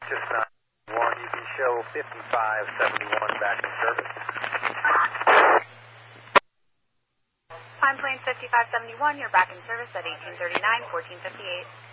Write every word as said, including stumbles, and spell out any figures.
Just nine one, you can show fifty-five seventy-one back in service. Pine Plains fifty-five seventy-one, you're back in service at eighteen thirty-nine, fourteen fifty-eight.